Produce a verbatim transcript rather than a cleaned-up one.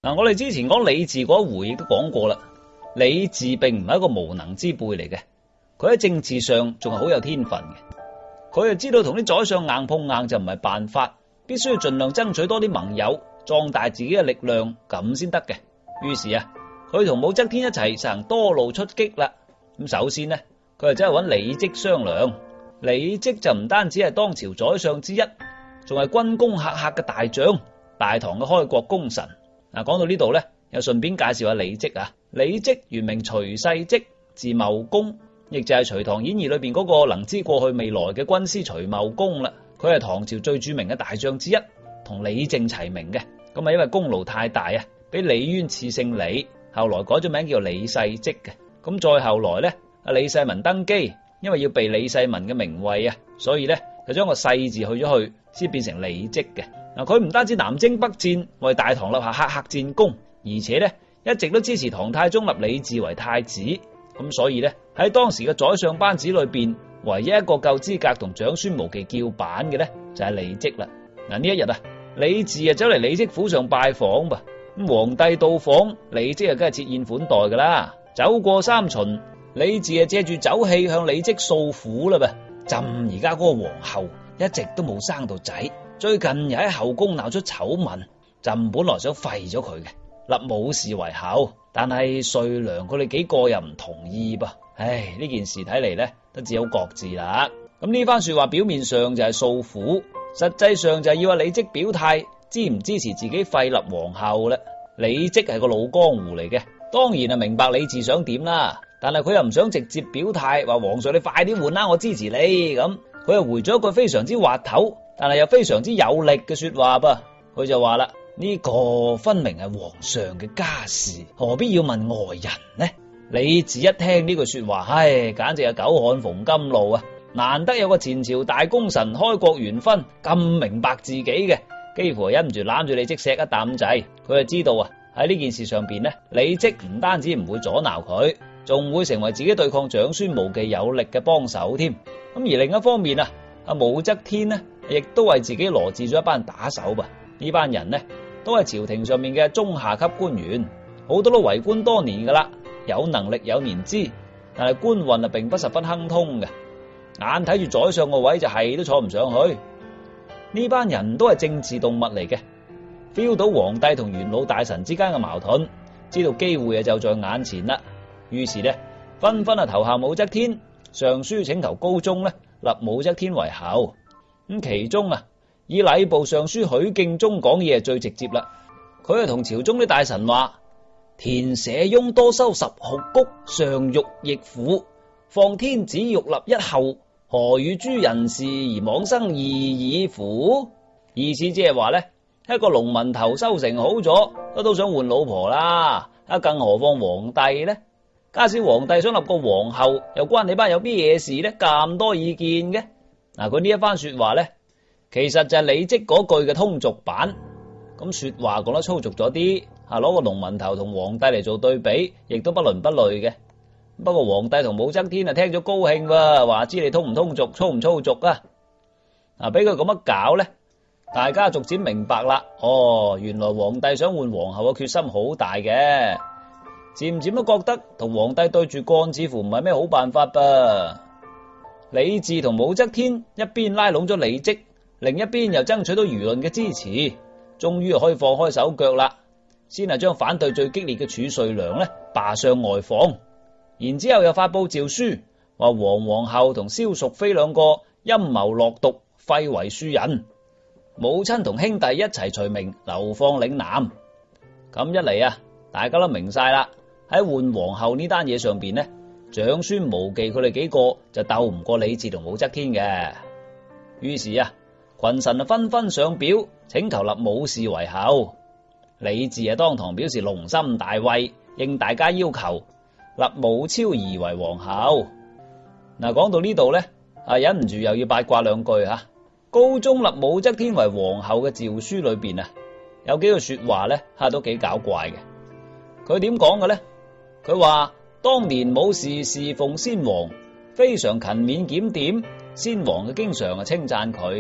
嗱，我哋之前講李治嗰一回亦都講過啦，李治並唔係一個無能之輩嚟嘅，佢喺政治上仲係好有天分嘅。佢就知道同啲宰相硬碰硬就唔係辦法，必須要盡量爭取多啲盟友，壯大自己嘅力量，咁先得嘅。於是啊，佢同武則天一齊實行多路出擊啦。咁首先呢，佢就真係揾李績商量。李績就唔單止係當朝宰相之一，仲係軍功赫赫嘅大將，大唐嘅開國功臣。嗱，講到呢度呢，又順便介紹下李績啊。李績原名徐世績，字茂公，亦就係《隋唐演義》裏邊嗰個能知過去未來嘅軍師徐茂公啦。佢係唐朝最著名嘅大將之一，同李靖齊名嘅。咁啊，因為功勞太大啊，俾李淵賜姓李，後來改咗名叫李世績嘅。咁再後來呢，阿李世民登基，因為要避李世民嘅名位啊，所以呢，就將個世字去咗去，先變成李績嘅。嗱，佢唔單止南征北戰，為大唐立下赫赫戰功，而且呢，一直都支持唐太宗立李治為太子。咁所以呢，喺當時嘅宰相班子裏邊，唯一一個夠資格同長孫無忌叫板嘅呢，就係李績啦。嗱，呢一日啊，李治啊走嚟李績府上拜訪噃。咁皇帝到訪，李績啊梗係設宴款待噶啦。走過三巡，李治啊借住酒氣向李績訴苦啦噃。朕而家嗰個皇后一直都冇生到仔，最近又喺後宮鬧出醜聞，朕本來想廢咗佢嘅，立武氏為后，但係遂良佢哋幾個又唔同意噃。唉，呢件事睇嚟呢，都只有各自啦。咁呢番說話表面上就係訴苦，實際上就係要阿李績表態，支唔支持自己廢立皇后啦。李績係個老江湖嚟嘅，當然係明白李治想點啦，但係佢又唔想直接表態，話皇上你快啲換啦，我支持你咁。佢又回咗一句非常之滑頭，但係又非常之有力嘅說話噃。佢就話啦，呢個分明係皇上嘅家事，何必要問外人呢？李治一聽呢句說話，唉，簡直係久旱逢甘露啊！難得有個前朝大功臣開國元勳咁明白自己嘅，幾乎忍唔住攬住李績錫一啖仔。佢就知道啊，喺呢件事上邊呢，李績唔單止唔會阻撓佢，仲會成為自己對抗長孫無忌有力嘅幫手添。咁而另一方面啊，阿武則天呢，亦都為自己羅致咗一班打手吧。呢班人呢，都係朝廷上面嘅中下級官員，好多都為官多年噶啦，有能力有年資，但係官運啊並不十分亨通嘅，眼睇住宰相個位就係都坐唔上去。呢班人都係政治動物嚟嘅，feel 到皇帝同元老大臣之間嘅矛盾，知道機會啊就在眼前啦，於是呢，紛紛啊投效武則天，上書請求高宗呢立武則天為后。咁其中啊，以禮部尚書許敬宗講嘢係最直接啦。佢係同朝中啲大臣話：田舍翁多修十號谷，上欲役婦，況天子欲立一后，何與諸人事而妄生異議乎？意思即係話呢，一個農民頭收成好咗，都都想換老婆啦，啊，更何況皇帝呢？假使皇帝想立個皇后，又關你班有咩嘢事呢？咁多意見嘅。嗱，佢呢一番說話呢，其實就係李績嗰句嘅通俗版。咁說話講得粗俗咗啲，啊，攞個農民頭同皇帝嚟做對比，亦都不倫不類嘅。不過皇帝同武則天啊聽咗高興喎，話知你通唔通俗，粗唔粗俗啊？嗱，俾佢咁樣搞呢，大家逐漸明白啦。哦，原來皇帝想換皇后嘅決心好大嘅，漸漸都覺得同皇帝對住幹似乎唔係咩好辦法噃。李治同武則天一邊拉攏咗李績，另一邊又爭取到輿論嘅支持，終於可以放開手腳啦。先係將反對最激烈嘅褚遂良呢罷相外訪，然之後又發佈詔書，話黃皇后同蕭淑妃兩個陰謀落毒，廢為庶人，母親同兄弟一齊除名，流放嶺南。咁一嚟啊，大家都明晒啦。喺換皇后呢單嘢上邊呢，長孫無忌佢哋幾個就鬥唔過李治同武則天嘅。於是啊，群臣啊紛紛上表請求立武氏為后。李治啊當堂表示龍心大慰，應大家要求立武超兒為皇后。嗱，講到呢度呢，啊忍唔住又要八卦兩句吓。高宗立武則天為皇后嘅詔書裏邊啊，有幾句說話呢，吓都幾搞怪嘅。佢點講嘅呢？佢話當年武氏侍奉先皇，非常勤勉檢點，先皇嘅經常啊稱讚佢。